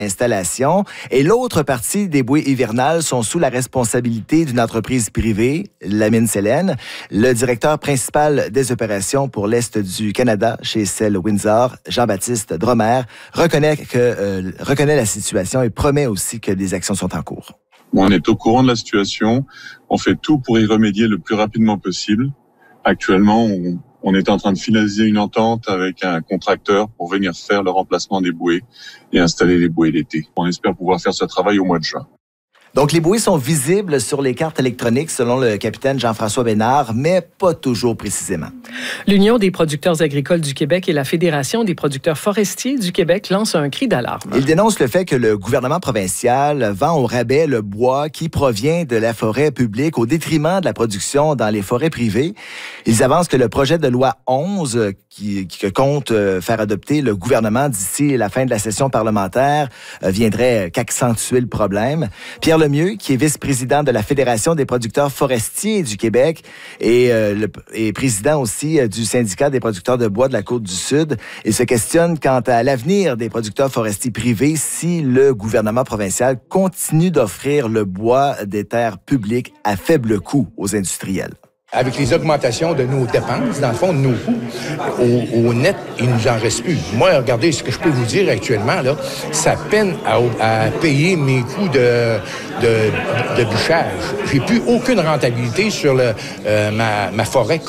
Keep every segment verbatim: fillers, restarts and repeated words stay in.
installation. Et l'autre partie des bouées hivernales sont sous la responsabilité d'une entreprise privée, la mine Célène. Le directeur principal des opérations pour l'Est du Canada chez Cell Windsor, Jean-Baptiste Dromer, reconnaît, que, euh, reconnaît la situation et promet aussi que des actions sont en cours. On est au courant de la situation. On fait tout pour y remédier le plus rapidement possible. Actuellement, on On est en train de finaliser une entente avec un contracteur pour venir faire le remplacement des bouées et installer les bouées d'été. On espère pouvoir faire ce travail au mois de juin. Donc, les bouées sont visibles sur les cartes électroniques, selon le capitaine Jean-François Bénard, mais pas toujours précisément. L'Union des producteurs agricoles du Québec et la Fédération des producteurs forestiers du Québec lancent un cri d'alarme. Ils dénoncent le fait que le gouvernement provincial vend au rabais le bois qui provient de la forêt publique au détriment de la production dans les forêts privées. Ils avancent que le projet de loi onze, qui, qui compte faire adopter le gouvernement d'ici la fin de la session parlementaire, viendrait qu'accentuer le problème. Pierre Lemieux, qui est vice-président de la Fédération des producteurs forestiers du Québec et, euh, le, et président aussi euh, du syndicat des producteurs de bois de la Côte-du-Sud, il se questionne quant à l'avenir des producteurs forestiers privés si le gouvernement provincial continue d'offrir le bois des terres publiques à faible coût aux industriels. Avec les augmentations de nos dépenses, dans le fond, de nos coûts, au, au net, il ne nous en reste plus. Moi, regardez, ce que je peux vous dire actuellement, là, ça peine à, à payer mes coûts de, de, de bûchage. J'ai plus aucune rentabilité sur le, euh, ma, ma forêt.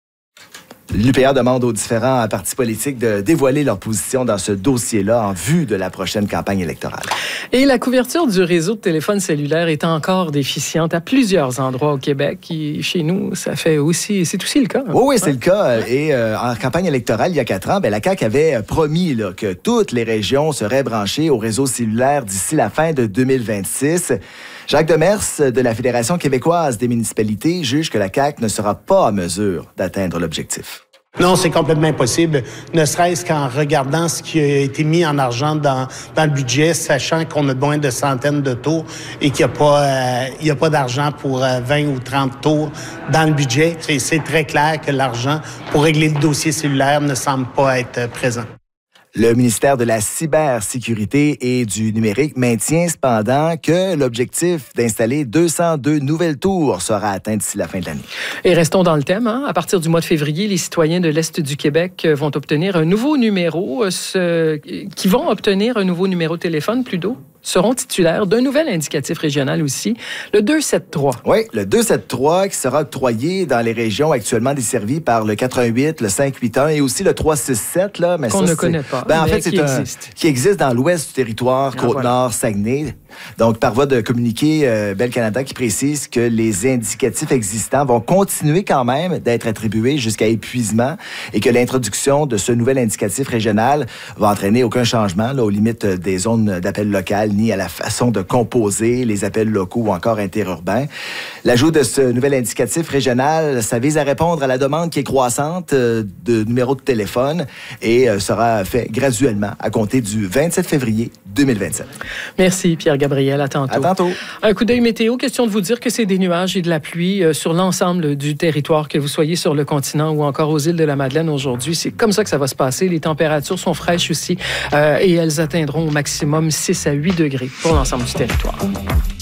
L'U P A demande aux différents partis politiques de dévoiler leur position dans ce dossier-là en vue de la prochaine campagne électorale. Et la couverture du réseau de téléphone cellulaire est encore déficiente à plusieurs endroits au Québec. Et chez nous, ça fait aussi, c'est aussi le cas. Hein? Oui, oui, c'est le cas. Et euh, en campagne électorale, il y a quatre ans, bien, la C A Q avait promis là, que toutes les régions seraient branchées au réseau cellulaire d'ici la fin de deux mille vingt-six. Jacques Demers, de la Fédération québécoise des municipalités, juge que la C A Q ne sera pas en mesure d'atteindre l'objectif. Non, c'est complètement impossible, ne serait-ce qu'en regardant ce qui a été mis en argent dans, dans le budget, sachant qu'on a besoin de centaines de tours et qu'il n'y a pas, euh, il y a pas d'argent pour euh, vingt ou trente tours dans le budget. C'est, c'est très clair que l'argent pour régler le dossier cellulaire ne semble pas être présent. Le ministère de la Cybersécurité et du Numérique maintient cependant que l'objectif d'installer deux cent deux nouvelles tours sera atteint d'ici la fin de l'année. Et restons dans le thème. Hein? À partir du mois de février, les citoyens de l'Est du Québec vont obtenir un nouveau numéro, ce, qui vont obtenir un nouveau numéro de téléphone plutôt. Seront titulaires d'un nouvel indicatif régional aussi, le deux sept trois. Oui, le deux sept trois qui sera octroyé dans les régions actuellement desservies par le quatre un huit, le cinq huit un et aussi le trois six sept. Là, mais Qu'on ça, ne connaît pas, ben, en mais fait, c'est qui un, existe. Qui existe dans l'ouest du territoire, ah, Côte-Nord, voilà. Saguenay. Donc, par voie de communiqué, euh, Bell Canada qui précise que les indicatifs existants vont continuer quand même d'être attribués jusqu'à épuisement et que l'introduction de ce nouvel indicatif régional va entraîner aucun changement là, aux limites des zones d'appel local ni à la façon de composer les appels locaux ou encore interurbains. L'ajout de ce nouvel indicatif régional, ça vise à répondre à la demande qui est croissante euh, de numéros de téléphone et euh, sera fait graduellement à compter du vingt-sept février deux mille vingt-sept. Merci Pierre-Gabriel, à tantôt. À tantôt. Un coup d'œil météo, question de vous dire que c'est des nuages et de la pluie euh, sur l'ensemble du territoire, que vous soyez sur le continent ou encore aux îles de la Madeleine aujourd'hui. C'est comme ça que ça va se passer. Les températures sont fraîches aussi euh, et elles atteindront au maximum six à huit degrés pour l'ensemble du territoire.